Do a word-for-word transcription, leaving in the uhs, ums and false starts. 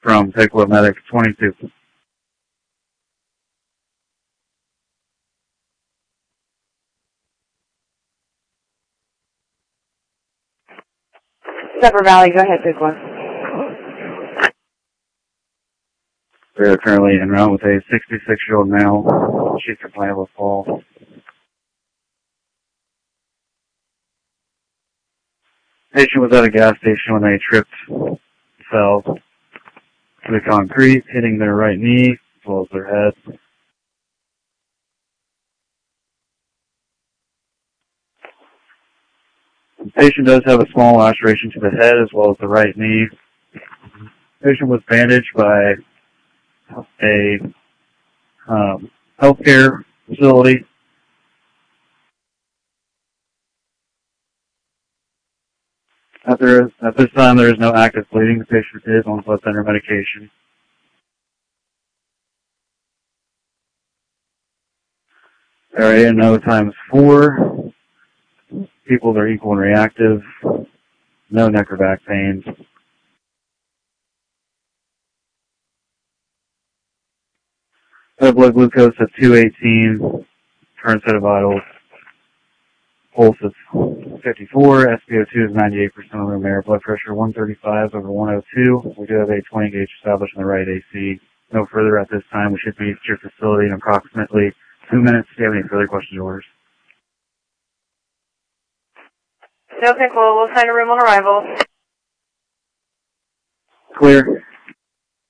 from Pickwood Medic twenty-two. Zephyr Valley, go ahead, Pickwood. We are currently en route with a sixty-six-year-old male. She's compliant with fall. Patient was at a gas station when they tripped, fell to the concrete, hitting their right knee as well as their head. The patient does have a small laceration to the head as well as the right knee. The patient was bandaged by a um, healthcare facility. At, there, at this time, there is no active bleeding. The patient is on blood thinner medication. Area no times four. People are equal and reactive. No neck or back pain. Red blood glucose at two eighteen. Current set of vitals. Pulse is fifty-four. S p O two is ninety-eight percent of room air. Blood pressure one thirty-five over one oh two. We do have a twenty gauge established in the right A C. No further at this time. We should be at your facility in approximately two minutes. Do you have any further questions or orders? No, Pickwood. We'll sign a room on arrival. Clear.